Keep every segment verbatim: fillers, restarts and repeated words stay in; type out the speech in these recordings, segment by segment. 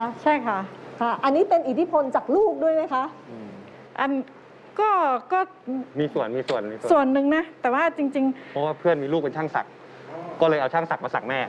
ใช่ค่ะค่ะอันนี้เป็นอิทธิพลจากลูกด้วยไหมคะอันก็ก็มีส่วนมีส่วนมีส่วนหนึ่งนะแต่ว่าจริงๆเพราะว่าเพื่อนมีลูกเป็นช่างสักก็เลยเอาช่างสักมาสักแม่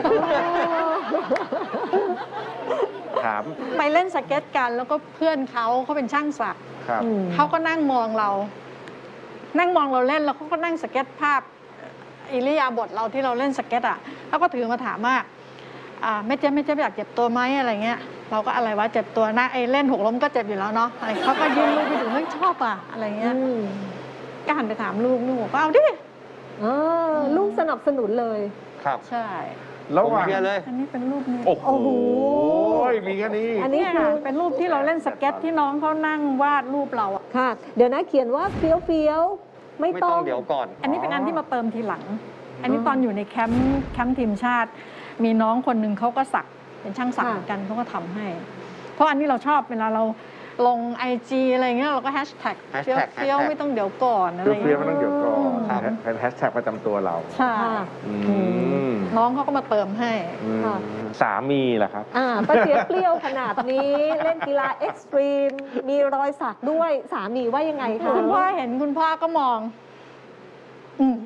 ถามไปเล่นสเก็ตกันแล้วก็เพื่อนเขาเขาเป็นช่างสักเขาก็นั่งมองเรา นั่งมองเราเล่นแล้วเขาก็นั่งสเก็ตภาพอิริยาบถเราที่เราเล่นสเก็ตอ่ะแล้วก็ถือมาถามว่าไม่เจ็บไม่เจ็บอยากเจ็บตัวไหมอะไรเงี้ยเราก็อะไรวะเจ็บตัวนะไอ้เล่นหกล้มก็เจ็บอยู่แล้วเนาะอะไรเขาก็ยืนลูกไปดูเฮ้ยชอบอ่ะอะไรเงี้ยก็หันไปถามลูกลูกก็เอาดิลูกสนับสนุนเลยครับใช่แล้วว่าเลยอันนี้เป็นรูปนี้โอ้โหมีแค่นี้อันนี้คือเป็นรูปที่เราเล่นสเก็ตที่น้องเขานั่งวาดรูปเราอ่ะค่ะเดี๋ยวนะเขียนว่าเฟี้ยวเฟี้ยวไม่ต้องเดี๋ยวก่อนอันนี้เป็นอันที่มาเติมทีหลังอันนี้ตอนอยู่ในแคมป์แคมป์ทีมชาติมีน้องคนหนึ่งเขาก็สักเป็นช่างสักเหมือนกันเขาก็ทำให้เพราะอันนี้เราชอบเวลาเราลงไอจีอะไรเงี้ยเราก็แฮชแท็กเฟี้ยวเฟี้ยวไม่ต้องเดี๋ยวก่อนอะไรเงี้ยเฟี้ยวไม่ต้องเดี๋ยวก่อนเป็นแฮชแท็กประจำตัวเราใช่น้องเขาก็มาเติมให้สามีแหละครับอ่าป้าเจี๊ยบเปรี้ยวขนาดนี้เล่นกีฬาเอ็กซ์ตรีมมีรอยสักด้วยสามีว่ายังไงคะคุณพ่อเห็นคุณพ่อก็มองอืม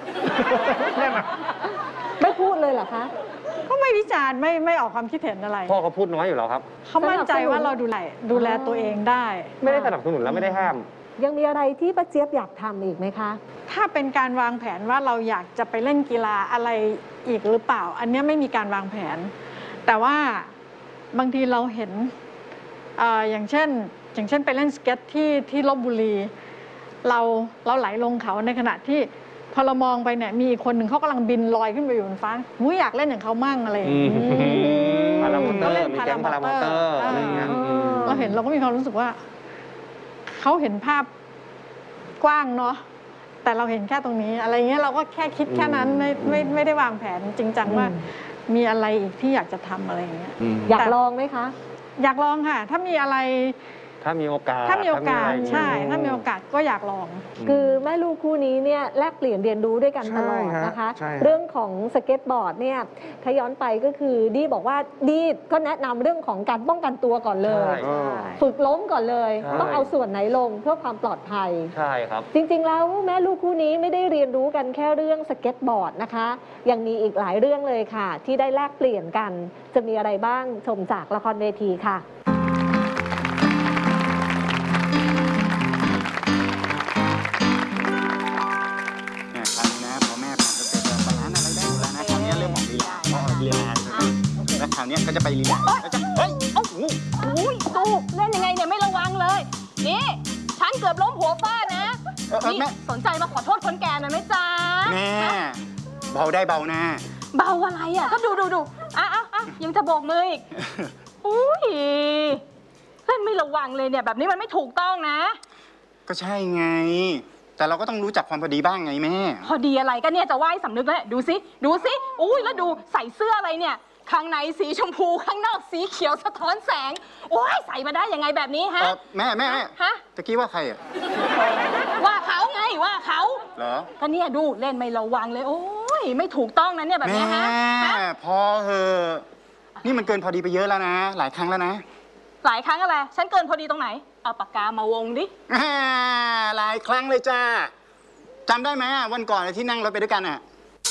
ไม่พูดเลยเหรอคะก็ไม่วิจารณ์ไม่ไม่ออกความคิดเห็นอะไรพ่อเขาพูดน้อยอยู่แล้วครับเขามั่นใจว่าเราดูแลดูแลตัวเองได้ไม่ได้สนับสนุนแล้วไม่ได้ห้ามยังมีอะไรที่ป้าเจี๊ยบอยากทำอีกไหมคะถ้าเป็นการวางแผนว่าเราอยากจะไปเล่นกีฬาอะไรอีกหรือเปล่าอันนี้ไม่มีการวางแผนแต่ว่าบางทีเราเห็นอย่างเช่นอย่างเช่นไปเล่นสเก็ตที่ที่ลพบุรีเราเราไหลลงเขาในขณะที่พอเรามองไปเนี่ยมีอีกคนหนึ่งเขากำลังบินลอยขึ้นไปอยู่บนฟ้าหูอยากเล่นอย่างเขามั่งอะไรอย่างเงี้ยพารามอเตอร์มีแก๊งพารามอเตอร์อะไรเงี้ยเราเห็นเราก็มีความรู้สึกว่าเขาเห็นภาพกว้างเนาะแต่เราเห็นแค่ตรงนี้อะไรเงี้ยเราก็แค่คิดแค่นั้นไม่ไม่ไม่ได้วางแผนจริงจังว่ามีอะไรอีกที่อยากจะทำอะไรเงี้ยอยากลองไหมคะอยากลองค่ะถ้ามีอะไรถ้ามีโอกาสถ้ามีโอกาสใช่ถ้ามีโอกาสก็อยากลองคือแม่ลูกคู่นี้เนี่ยแลกเปลี่ยนเรียนรู้ด้วยกันตลอดนะคะเรื่องของสเก็ตบอร์ดเนี่ยถ้าย้อนไปก็คือดีบอกว่าดีก็แนะนำเรื่องของการป้องกันตัวก่อนเลยฝึกล้มก่อนเลยต้องเอาส่วนไหนลงเพื่อความปลอดภัยใช่ครับจริงๆแล้วแม่ลูกคู่นี้ไม่ได้เรียนรู้กันแค่เรื่องสเก็ตบอร์ดนะคะยังมีอีกหลายเรื่องเลยค่ะที่ได้แลกเปลี่ยนกันจะมีอะไรบ้างชมจากละครเวทีค่ะคราวนี้ก็จะไปรีแลกซ์แล้วจะเฮ้ยโอ้โหดูเล่นยังไงเนี่ยไม่ระวังเลยนี่ฉันเกือบล้มหัวฟาดนะนี่สนใจมาขอโทษคนแก่หน่อยไหมจ๊ะแม่เบาได้เบาหน้าเบาอะไรอ่ะก็ดูดูดูอ่ะอ่ะอ่ะยังจะโบกมืออีกอุ้ยเล่นไม่ระวังเลยเนี่ยแบบนี้มันไม่ถูกต้องนะก็ใช่ไงแต่เราก็ต้องรู้จักความพอดีบ้างไงแม่พอดีอะไรก็เนี่ยจะไหว้สำนึกแล้วดูสิดูสิอุ้ยแล้วดูใส่เสื้ออะไรเนี่ยข้างในสีชมพูข้างนอกสีเขียวสะท้อนแสงโอ้ยใส่มาได้ยังไงแบบนี้ฮะแม่แม่ฮะตะกี้ว่าใครอ่ะว่าเขาไงว่าเขาเหรอก็เนี่ยดูเล่นไม่ระวังเลยโอ้ยไม่ถูกต้องนะเนี่ยแบบนี้ฮะแม่พอเหอะนี่มันเกินพอดีไปเยอะแล้วนะหลายครั้งแล้วนะหลายครั้งอะไรฉันเกินพอดีตรงไหนเอาปากกามาวงดิหลายครั้งเลยจ้าจำได้ไหมวันก่อนที่นั่งรถไปด้วยกันอ่ะ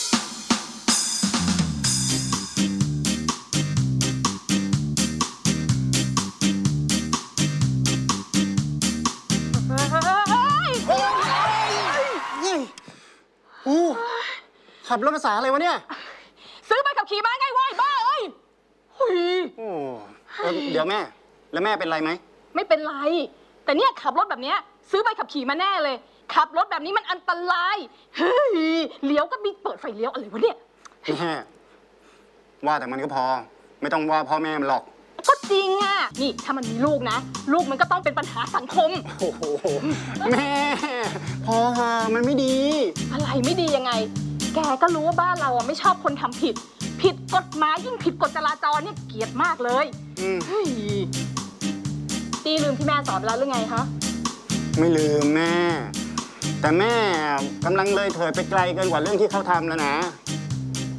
อู้ขับรถภาษาอะไรวะเนี่ยซื้อไปขับขี่มาไงวะบ้าเอ้ยหุยโอ้เดี๋ยวแม่แล้วแม่เป็นไรไหมไม่เป็นไรแต่เนี่ยขับรถแบบเนี้ยซื้อไปขับขี่มาแน่เลยขับรถแบบนี้มันอันตรายเฮ้ยเลี้ยวก็มีเปิดไฟเลี้ยวอะไรวะเนี่ยแม่ว่าแต่มันก็พอไม่ต้องว่าพ่อแม่มันหรอกก็จริงอ่ะนี่ถ้ามันมีลูกนะลูกมันก็ต้องเป็นปัญหาสังคมโอ้โหแม่พอฮะมันไม่ดีอะไรไม่ดียังไงแกก็รู้ว่าบ้านเราอ่ะไม่ชอบคนทำผิดผิดกฎหมายยิ่งผิดกฎจราจรเนี่ยเกลียดมากเลยเฮ้ยตีลืมที่แม่สอนไปแล้วหรือไงคะไม่ลืมแม่แต่แม่กำลังเลยเถิดไปไกลเกินกว่าเรื่องที่เขาทำแล้วนะ